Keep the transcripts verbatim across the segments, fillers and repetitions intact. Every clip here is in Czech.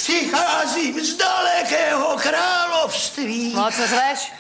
Přicházím z dalekého království. No, co řveš?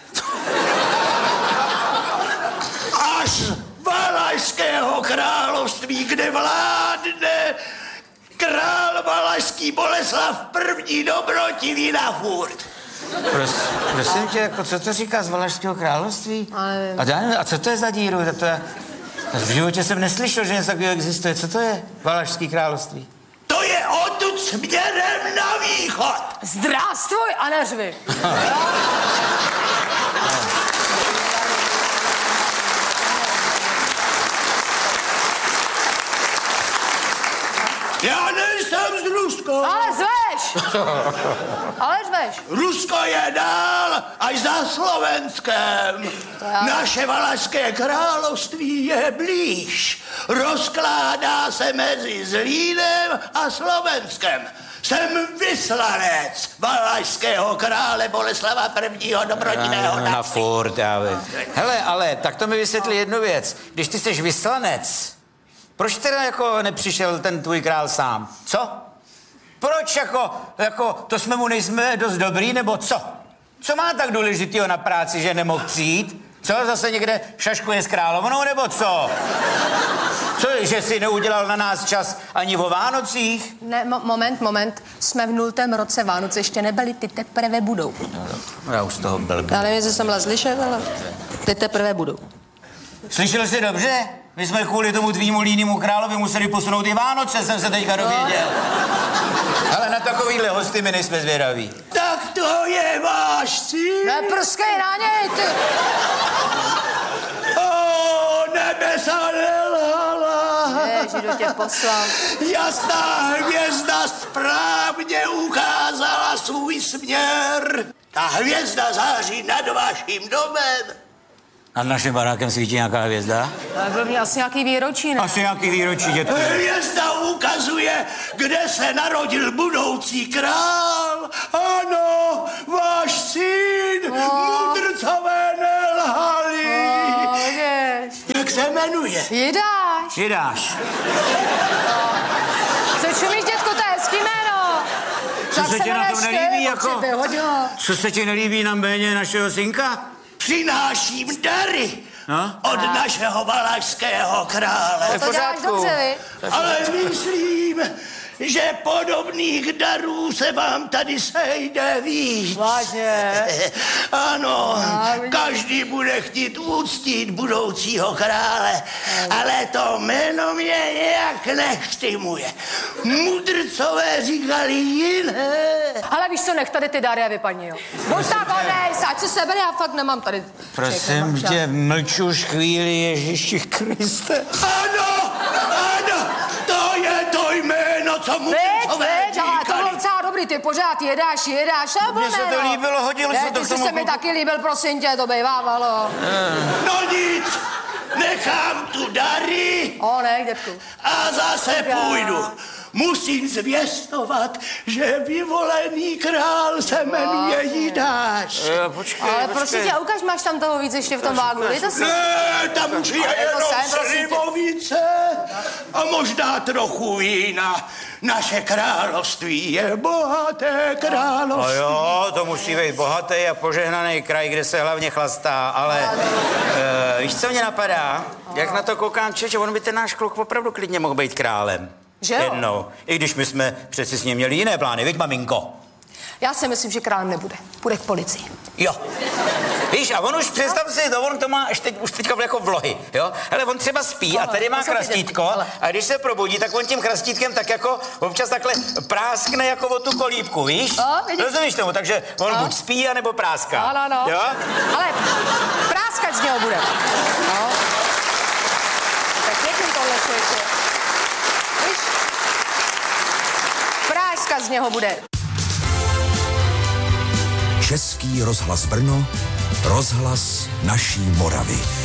Až z Valašského království, kde vládne král valašský Boleslav první dobrotivý na furt. Pros, prosím tě, jako co to říká z Valašského království? Ale... A, já, a co to je za díru? To je, v životě jsem neslyšel, že něco takového existuje. Co to je Valašský království? To je odtud směrem na východ. Zdrástvuj a neřvi. Já nejsem z Ruska. Ale zveš. Ale zveš. Rusko je dál až za Slovenskem. Naše Valašské království je blíž. Rozkládá se mezi Zlínem a Slovenskem. Jsem vyslanec valašského krále Boleslava prvního dobrotivého. Na, na furt, já vím. Hele, ale tak to mi vysvětli jednu věc. Když ty jsi vyslanec, proč teda jako nepřišel ten tvůj král sám? Co? Proč jako, jako to jsme mu nejsme dost dobrý, nebo co? Co má tak důležitýho na práci, že nemohl přijít? Co, zase někde šaškuje s královnou, nebo co? Co, že si neudělal na nás čas ani o Vánocích? Ne, mo- moment, moment. Jsme v nultém roce, Vánoce ještě nebyly, ty teprve budou. No, já už z toho blbý. Já nevím, jestli jsem byla slyšet, ale ty teprve budou. Slyšel jsi dobře? My jsme kvůli tomu tvýmu línému královi museli posunout i Vánoce, jsem se teďka dověděl. Ale na takovýhle hosty my nejsme zvědaví. Tak to je váš cíl. Neprskej na něj, ty. O, nebesa nelhala. Ježi, do tě poslal. Jasná hvězda správně ukázala svůj směr. Ta hvězda září nad vaším domem. Nad naším barákem svítí nějaká hvězda? Tak byl mě asi nějaký výročí, ne? Asi nějaký výročí, dětku. Hvězda ukazuje, kde se narodil budoucí král. Ano, váš syn, no. Mudrcové nelhali. No, vidíš. Jak se jmenuje? Jidáš. Jidáš. Co čumíš, dětko, to je hezký jméno. Co se ti na tom nelíbí, jako? Hodilo. Co se ti nelíbí na jméně našeho synka? Přináším dary no? od a. našeho valašského krále. No, to děláš dobře, vy? Ale myslím, že podobných darů se vám tady sejde víc. Vážně? Ano, každý bude chtít uctít budoucího krále, ale to jméno mě nějak neštimuje. Mudrcové říkali jiné. Ale víš co, nech tady ty dary a vypadni, jo. Buď tak odejš, ať si sebe, já fakt nemám tady. Prosím tě, mlč už chvíli, Ježíši Kriste. Ano, ano, to je to jméno, co Mudrcové říkali. Ale to bylo docela dobrý, ty pořád jedáš, jedáš, a mně se to líbilo, hodilo se to k tomu. Ty se mi taky líbil, prosím tě, to bejvávalo. No nic, nechám tu dary. O, ne, dětku. A zase půjdu. Musím zvěstovat, že vyvolený král se jmenuje Jidáš. Jo, počkej, ale počkej. prosím tě, ukaž, máš tam toho víc ještě v tom vágu, dejte si. Ne, tam už je jenom slivovice a možná trochu vína. Naše království je bohaté království. No jo, to musí být bohatý a požehnaný kraj, kde se hlavně chlastá, ale uh, víš, co mě napadá? Jak na to koukám, čeče, on by ten náš kluk opravdu klidně mohl být králem. Že jo? Jednou. I když my jsme přeci s ním měli jiné plány, viď, maminko? Já si myslím, že králem nebude. Půjde k policii. Jo. Víš, a on už, představ si, to on to má až teď, už teďka jako vlohy, jo? Ale on třeba spí a tady má chrastítko a když se probudí, tak on tím chrastítkem tak jako občas takhle práskne jako o tu kolíbku, víš? Rozumíš tomu? Takže on buď spí, anebo práská. Ano, ano. Jo? Ale práskat z něho bude. No. Tak pěkný tohle, člověče. Víš? Práska z něho bude. Český rozhlas Brno, rozhlas naší Moravy.